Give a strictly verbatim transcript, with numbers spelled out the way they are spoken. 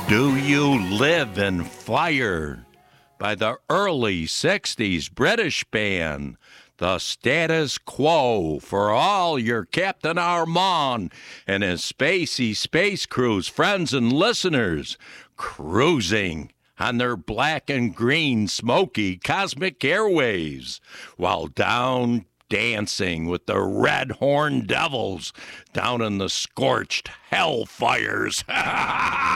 Do You Live in Fire by the early sixties British band, The Status Quo, for all your Captain Armand and his spacey space cruise friends and listeners cruising on their black and green smoky cosmic airwaves while down dancing with the red horned devils down in the scorched hellfires.